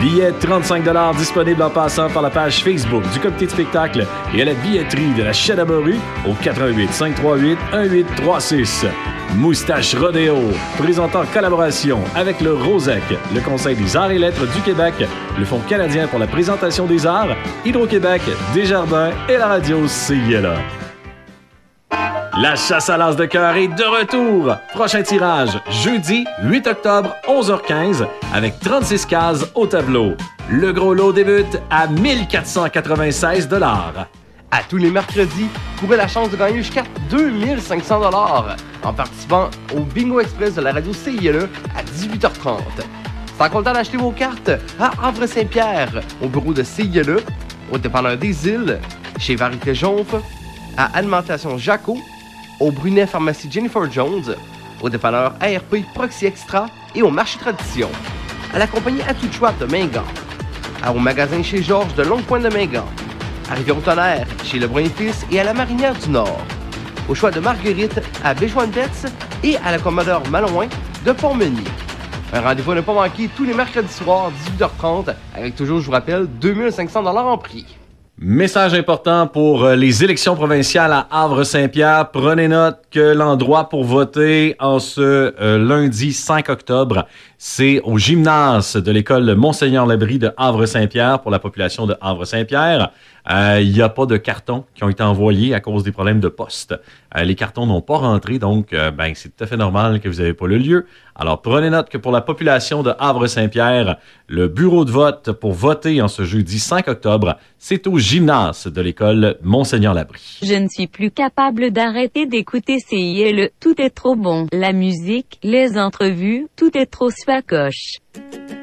Billets 35 $ disponibles en passant par la page Facebook du comité de spectacle et à la billetterie de la Chadabaru au 88 538 1836. Moustache Rodéo, présentant en collaboration avec le ROSEC, le Conseil des arts et lettres du Québec, le Fonds canadien pour la présentation des arts, Hydro-Québec, Desjardins et la radio CILA. La chasse à l'as de cœur est de retour. Prochain tirage, jeudi 8 octobre, 11h15, avec 36 cases au tableau. Le gros lot débute à 1496 $. À tous les mercredis, courez la chance de gagner jusqu'à 2500 $ en participant au Bingo Express de la radio CILE à 18h30. C'est encore le temps d'acheter vos cartes à Havre-Saint-Pierre, au bureau de CILE, au dépanneur des Îles, chez Varité Jonf, à Alimentation Jaco, au Brunet Pharmacie Jennifer Jones, au dépanneur ARP Proxy Extra et au Marché Tradition, à la compagnie Atouchouat de Mingan, au magasin chez Georges de Longue-Pointe de Mingan, à Rivière-au-Tonnerre, chez Lebrun et Fils et à la Marinière du Nord, au choix de Marguerite à Béjoine-Betz et à la Commodore Malouin de Pont-Meunier. Un rendez-vous à ne pas manquer tous les mercredis soirs, 18h30, avec toujours, je vous rappelle, 2500 $ en prix. Message important pour les élections provinciales à Havre-Saint-Pierre. Prenez note que l'endroit pour voter en ce lundi 5 octobre, c'est au gymnase de l'école Monseigneur-Labrie de Havre-Saint-Pierre pour la population de Havre-Saint-Pierre. Il n'y a pas de cartons qui ont été envoyés à cause des problèmes de poste. Les cartons n'ont pas rentré, donc c'est tout à fait normal que vous n'avez pas le lieu. Alors prenez note que pour la population de Havre-Saint-Pierre, le bureau de vote pour voter en ce jeudi 5 octobre, c'est au gymnase de l'école Monseigneur-Labrie. Je ne suis plus capable d'arrêter d'écouter CILE. Tout est trop bon. La musique, les entrevues, tout est trop swacoche.